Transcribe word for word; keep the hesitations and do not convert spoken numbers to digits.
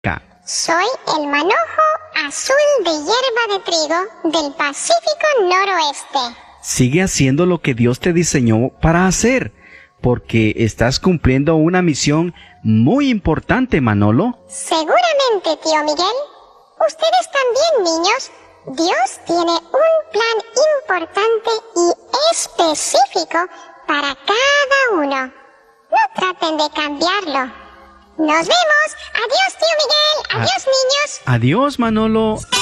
Soy el manojo azul de hierba de trigo del Pacífico Noroeste. Sigue haciendo lo que Dios te diseñó para hacer, porque estás cumpliendo una misión muy importante, Manolo. Seguramente, tío Miguel. Ustedes también, niños. Dios tiene un plan importante y específico para cada uno. No traten de cambiarlo. ¡Nos vemos! ¡Adiós, tío Miguel! ¡Adiós, niños! Adiós, Manolo.